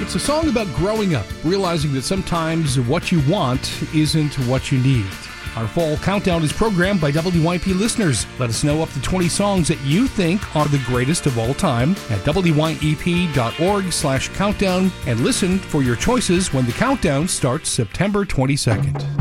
It's a song about growing up, realizing that sometimes what you want isn't what you need. Our fall countdown is programmed by WYP listeners. Let us know up to 20 songs that you think are the greatest of all time at wyep.org/countdown and listen for your choices when the countdown starts September 22nd.